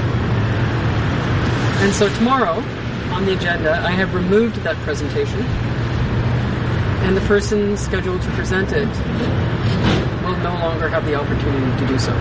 [SPEAKER 29] And so tomorrow, on the agenda, I have removed that presentation, and the person scheduled to present it will no longer have the opportunity to do so.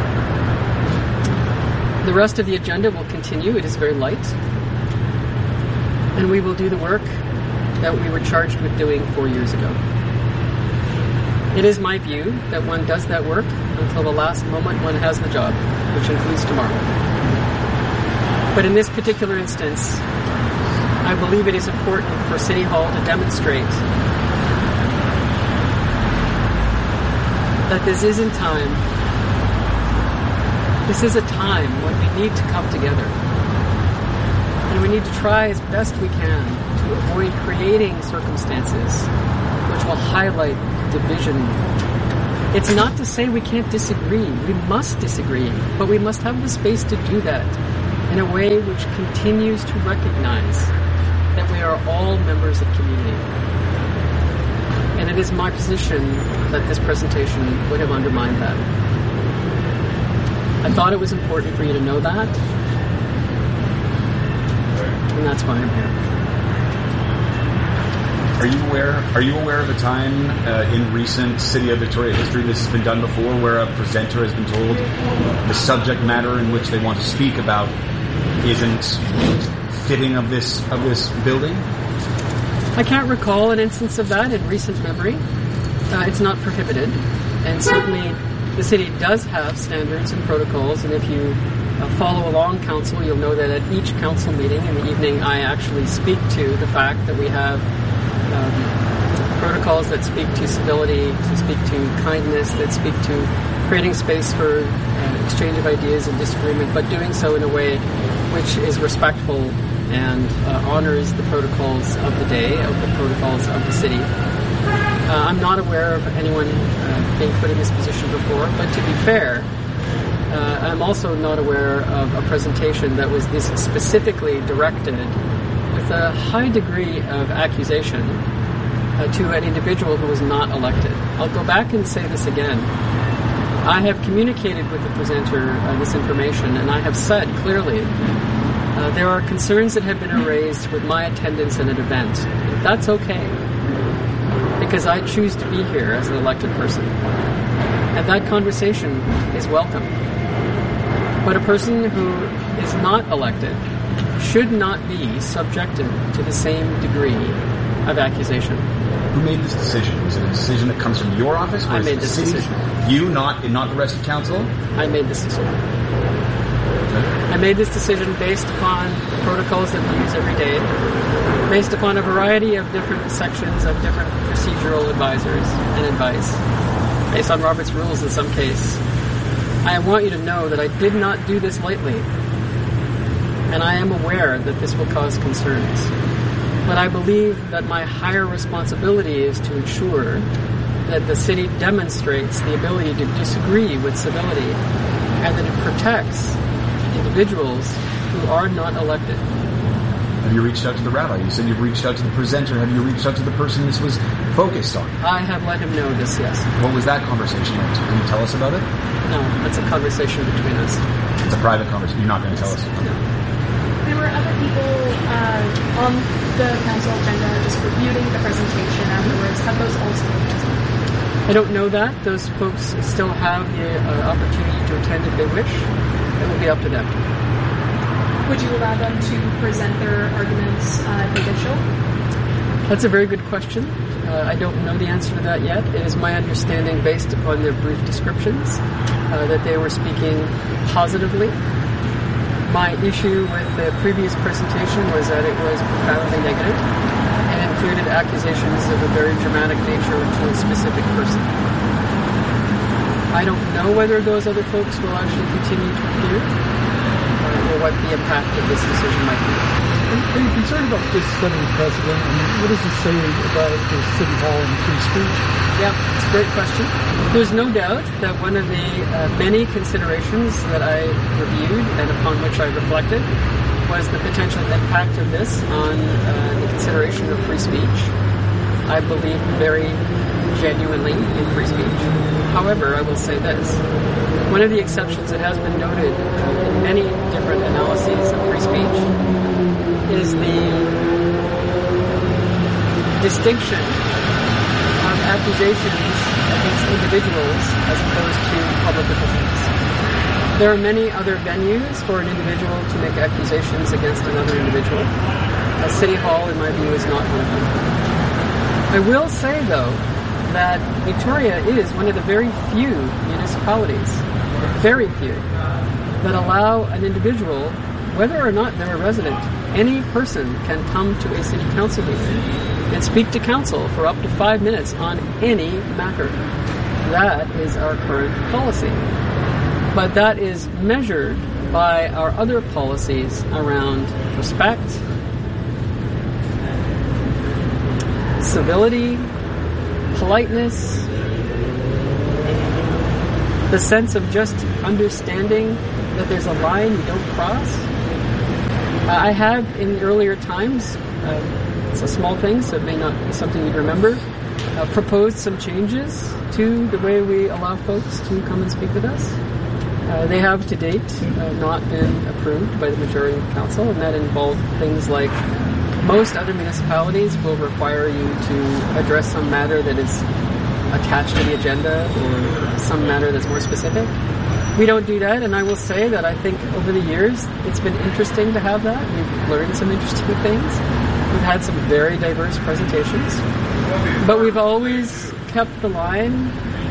[SPEAKER 29] The rest of the agenda will continue. It is very light. And we will do the work that we were charged with doing 4 years ago. It is my view that one does that work until the last moment one has the job, which includes tomorrow. But in this particular instance, I believe it is important for City Hall to demonstrate that this is a time when we need to come together. And we need to try as best we can to avoid creating circumstances which will highlight division. It's not to say we can't disagree. We must disagree, but we must have the space to do that in a way which continues to recognize that we are all members of community. And it is my position that this presentation would have undermined that. I thought it was important for you to know that, and that's why I'm here.
[SPEAKER 1] Are you aware of a time in recent City of Victoria history this has been done before, where a presenter has been told the subject matter in which they want to speak about isn't fitting of this building?
[SPEAKER 29] I can't recall an instance of that in recent memory. It's not prohibited, and certainly the city does have standards and protocols, and if you follow along council, you'll know that at each council meeting in the evening I actually speak to the fact that we have protocols that speak to civility, to speak to kindness, that speak to creating space for exchange of ideas and disagreement, but doing so in a way which is respectful and honors the protocols of the day, of the protocols of the city. I'm not aware of anyone being put in this position before, but to be fair, I'm also not aware of a presentation that was this specifically directed with a high degree of accusation to an individual who was not elected. I'll go back and say this again. I have communicated with the presenter this information, and I have said clearly there are concerns that have been raised with my attendance at an event. That's okay, because I choose to be here as an elected person. And that conversation is welcome. But a person who is not elected should not be subjected to the same degree of accusation.
[SPEAKER 1] Who made this decision? Was it a decision that comes from your office?
[SPEAKER 29] I made this decision.
[SPEAKER 1] You, not the rest of council?
[SPEAKER 29] I made this decision. I made this decision based upon the protocols that we use every day, based upon a variety of different sections of different procedural advisors and advice, based on Robert's rules in some case. I want you to know that I did not do this lightly, and I am aware that this will cause concerns. But I believe that my higher responsibility is to ensure that the city demonstrates the ability to disagree with civility and that it protects individuals who are not elected.
[SPEAKER 1] Have you reached out to the rabbi? You said you've reached out to the presenter. Have you reached out to the person this was focused on?
[SPEAKER 29] I have let him know this, yes.
[SPEAKER 1] What was that conversation like? Can you tell us about it?
[SPEAKER 29] No, it's a conversation between us.
[SPEAKER 1] It's a private conversation. You're not going to tell us?
[SPEAKER 29] No.
[SPEAKER 4] There were other people on the council agenda just reviewing the presentation afterwards. Have those also been canceled?
[SPEAKER 29] I don't know that. Those folks still have the opportunity to attend if they wish. It will be up to them.
[SPEAKER 4] Would you allow them to present their arguments if they did show?
[SPEAKER 29] That's a very good question. I don't know the answer to that yet. It is my understanding, based upon their brief descriptions, that they were speaking positively. My issue with the previous presentation was that it was profoundly negative and included accusations of a very dramatic nature to a specific person. I don't know whether those other folks will actually continue to appear or what the impact of this decision might be.
[SPEAKER 8] Are you concerned about this setting precedent? I mean, what does it say about the City Hall and free speech?
[SPEAKER 29] Yeah, it's a great question. There's no doubt that one of the many considerations that I reviewed and upon which I reflected was the potential impact of this on the consideration of free speech. I believe very genuinely in free speech. However, I will say this. One of the exceptions that has been noted in many different analyses of free speech is the distinction of accusations against individuals as opposed to public officials. There are many other venues for an individual to make accusations against another individual. City Hall, in my view, is not one of them. I will say, though, that Victoria is one of the very few municipalities, very few, that allow an individual, whether or not they're a resident, any person can come to a city council meeting and speak to council for up to 5 minutes on any matter. That is our current policy. But that is measured by our other policies around respect, civility, politeness, the sense of just understanding that there's a line you don't cross. I have in earlier times, it's a small thing, so it may not be something you'd remember, proposed some changes to the way we allow folks to come and speak with us. They have to date not been approved by the majority of council, and that involved things like most other municipalities will require you to address some matter that is attached to the agenda or some matter that's more specific. We don't do that, and I will say that I think over the years it's been interesting to have that. We've learned some interesting things. We've had some very diverse presentations, but we've always kept the line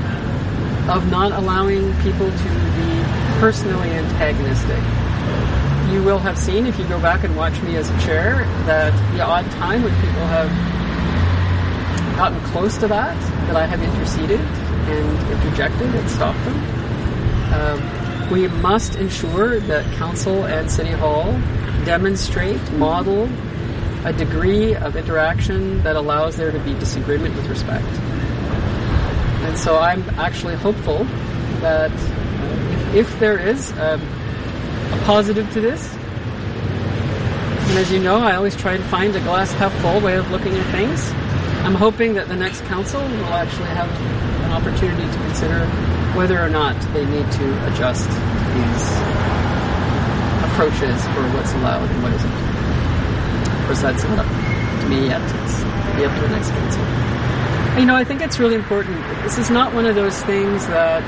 [SPEAKER 29] of not allowing people to be personally antagonistic. You will have seen, if you go back and watch me as a chair, that the odd time when people have gotten close to that I have interceded and interjected and stopped them. We must ensure that council and City Hall demonstrate, model a degree of interaction that allows there to be disagreement with respect. And so I'm actually hopeful that if there is a positive to this, and as you know, I always try to find a glass half full way of looking at things. I'm hoping that the next council will actually have an opportunity to consider whether or not they need to adjust these approaches for what's allowed and what isn't. Of course, that's not up to me yet. It's be up to the next council. You know, I think it's really important. This is not one of those things that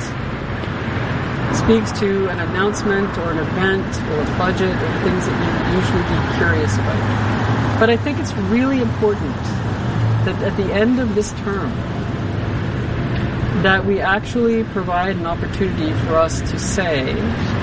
[SPEAKER 29] speaks to an announcement or an event or a budget or things that you'd usually be curious about. But I think it's really important that at the end of this term, that we actually provide an opportunity for us to say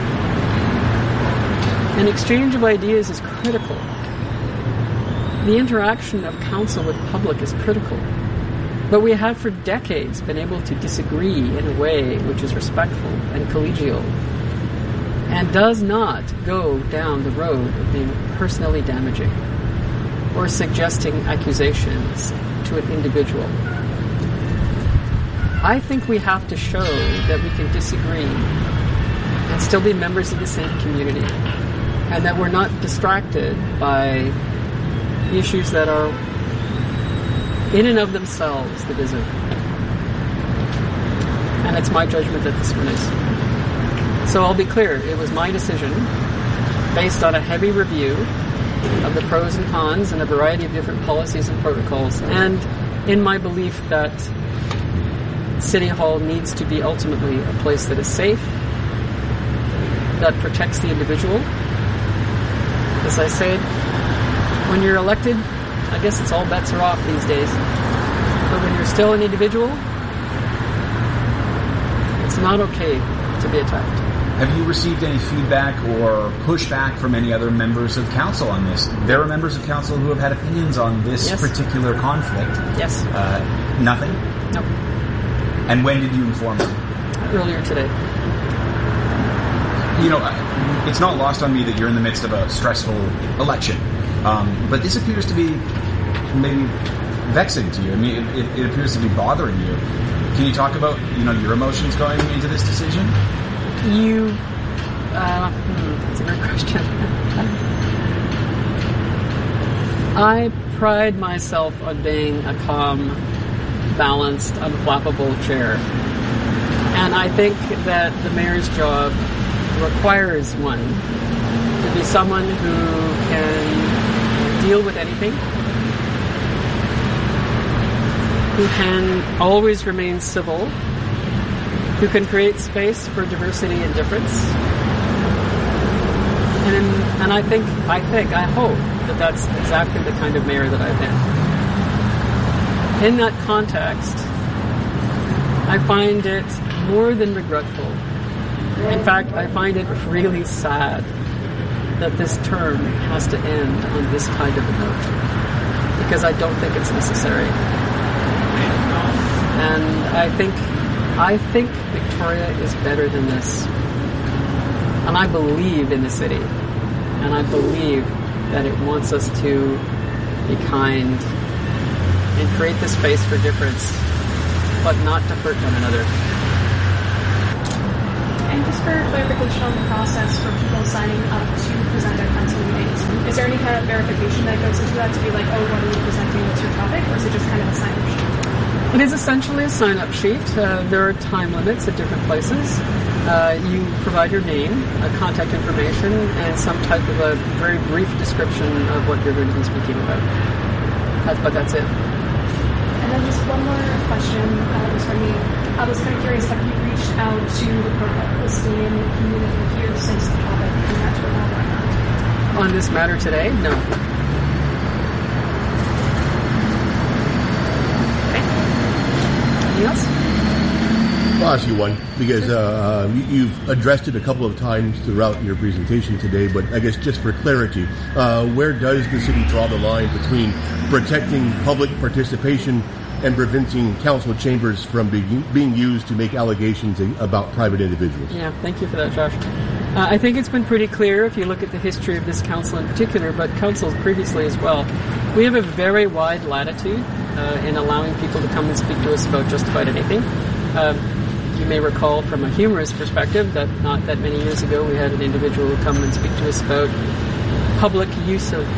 [SPEAKER 29] an exchange of ideas is critical. The interaction of council with public is critical. But we have for decades been able to disagree in a way which is respectful and collegial and does not go down the road of being personally damaging or suggesting accusations to an individual. I think we have to show that we can disagree and still be members of the same community, and that we're not distracted by issues that are in and of themselves divisive. And it's my judgment that this one is. So I'll be clear, it was my decision, based on a heavy review of the pros and cons and a variety of different policies and protocols, and in my belief that City Hall needs to be ultimately a place that is safe, that protects the individual. As I said, when you're elected, I guess it's all bets are off these days. But when you're still an individual, it's not okay to be attacked.
[SPEAKER 1] Have you received any feedback or pushback from any other members of council on this? There are members of council who have had opinions on this particular conflict.
[SPEAKER 29] Yes.
[SPEAKER 1] Nothing?
[SPEAKER 29] No.
[SPEAKER 1] And when did you inform them?
[SPEAKER 29] Earlier today.
[SPEAKER 1] it's not lost on me that you're in the midst of a stressful election, but this appears to be maybe vexing to you. I mean, it appears to be bothering you. Can you talk about, your emotions going into this decision?
[SPEAKER 29] That's a great question. I pride myself on being a calm, balanced, unflappable chair. And I think that the mayor's job requires one to be someone who can deal with anything, who can always remain civil, who can create space for diversity and difference. And I hope that that's exactly the kind of mayor that I've been. In that context, I find it more than regretful. In fact, I find it really sad that this term has to end on this kind of a note, because I don't think it's necessary. And I think Victoria is better than this. And I believe in the city. And I believe that it wants us to be kind and create the space for difference, but not to hurt one another.
[SPEAKER 4] And just for clarification on the process for people signing up to present at council meetings, is there any kind of verification that goes into that to be like, oh, what are you presenting, what's your topic, or is it just kind of a sign-up sheet?
[SPEAKER 29] It is essentially a sign-up sheet. There are time limits at different places. You provide your name, contact information, and some type of a very brief description of what you're going to be speaking about. But that's it.
[SPEAKER 4] And then just one more question was from me. I was kind of curious, have you reached out to the Port Palestinian community here since the topic came out to a right now?
[SPEAKER 29] On this matter today? No. Else?
[SPEAKER 13] I'll ask you one, because you've addressed it a couple of times throughout your presentation today, but I guess just for clarity, where does the city draw the line between protecting public participation and preventing council chambers from being used to make allegations about private individuals?
[SPEAKER 29] Yeah, thank you for that, Josh. I think it's been pretty clear if you look at the history of this council in particular, but councils previously as well. We have a very wide latitude in allowing people to come and speak to us about just about anything. You may recall from a humorous perspective that not that many years ago we had an individual come and speak to us about public use of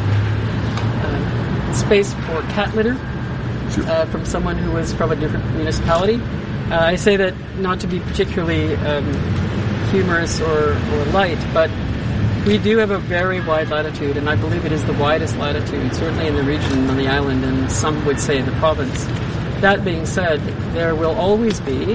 [SPEAKER 29] space for cat litter from someone who was from a different municipality. I say that not to be particularly humorous or light, but we do have a very wide latitude, and I believe it is the widest latitude, certainly in the region, on the island, and some would say the province. That being said, there will always be,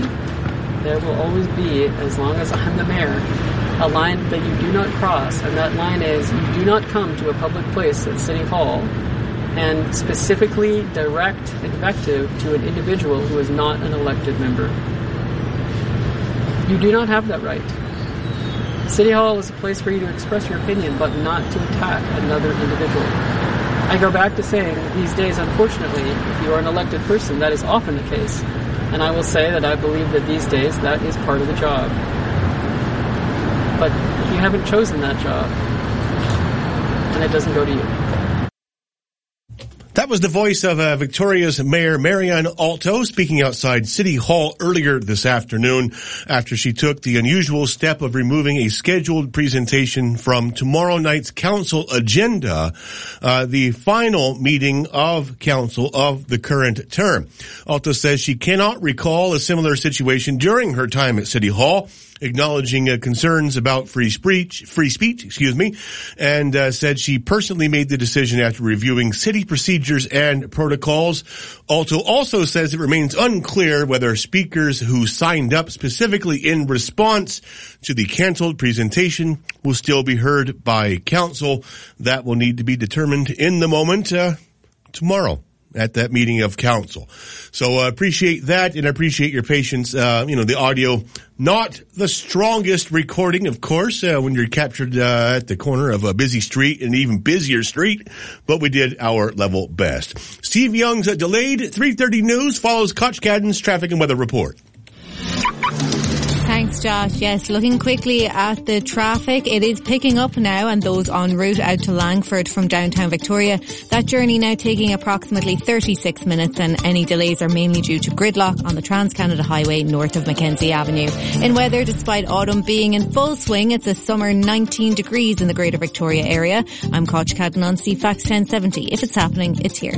[SPEAKER 29] as long as I'm the mayor, a line that you do not cross, and that line is you do not come to a public place at City Hall and specifically direct invective to an individual who is not an elected member. You do not have that right. City Hall is a place for you to express your opinion, but not to attack another individual. I go back to saying, these days, unfortunately, if you are an elected person, that is often the case. And I will say that I believe that these days that is part of the job. But you haven't chosen that job, and it doesn't go to you.
[SPEAKER 13] That was the voice of Victoria's Mayor Marianne Alto speaking outside City Hall earlier this afternoon after she took the unusual step of removing a scheduled presentation from tomorrow night's council agenda, the final meeting of council of the current term. Alto says she cannot recall a similar situation during her time at City Hall, acknowledging concerns about free speech, and said she personally made the decision after reviewing city procedures and protocols. Alto also says it remains unclear whether speakers who signed up specifically in response to the canceled presentation will still be heard by council. That will need to be determined in the moment tomorrow at that meeting of council. So appreciate that, and I appreciate your patience. The audio, not the strongest recording, of course, when you're captured at the corner of a busy street, an even busier street, but we did our level best. Steve Young's delayed 3:30 news follows Koch Gadden's traffic and weather report.
[SPEAKER 21] Thanks.
[SPEAKER 9] Thanks, Josh. Yes, looking quickly at the traffic, it is picking up now, and those en route out to Langford from downtown Victoria. That journey now taking approximately 36 minutes, and any delays are mainly due to gridlock on the Trans-Canada Highway north of Mackenzie Avenue. In weather, despite autumn being in full swing, it's a summer 19 degrees in the Greater Victoria area. I'm Koch Cadden on CFAX 1070. If it's happening, it's here.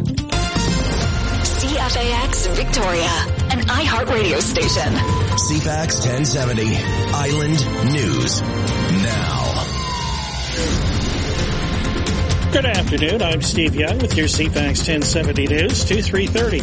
[SPEAKER 2] CFAX Victoria, an iHeartRadio station.
[SPEAKER 5] CFAX 1070, Island News Now.
[SPEAKER 10] Good afternoon. I'm Steve Young with your CFAX 1070 News, 3:30.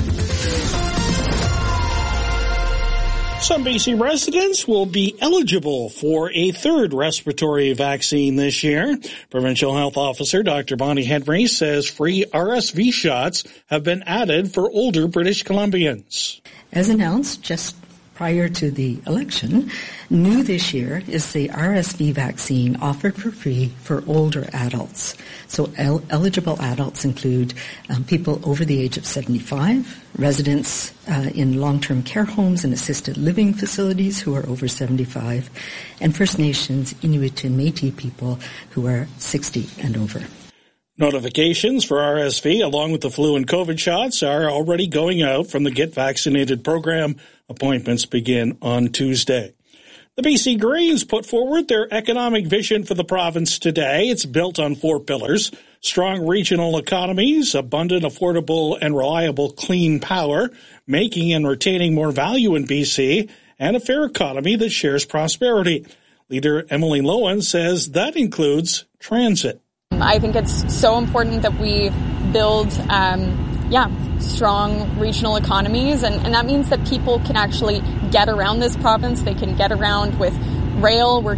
[SPEAKER 10] Some BC residents will be eligible for a third respiratory vaccine this year. Provincial Health Officer Dr. Bonnie Henry says free RSV shots have been added for older British Columbians.
[SPEAKER 11] As announced just prior to the election, new this year is the RSV vaccine offered for free for older adults. So eligible adults include people over the age of 75, residents in long-term care homes and assisted living facilities who are over 75, and First Nations, Inuit and Métis people who are 60 and over.
[SPEAKER 10] Notifications for RSV, along with the flu and COVID shots, are already going out from the Get Vaccinated program. Appointments begin on Tuesday. The BC Greens put forward their economic vision for the province today. It's built on 4 pillars: strong regional economies, abundant, affordable, and reliable clean power, making and retaining more value in BC, and a fair economy that shares prosperity. Leader Emily Lowen says that includes transit.
[SPEAKER 12] I think it's so important that we build strong regional economies, and that means that people can actually get around this province. They can get around with rail. We're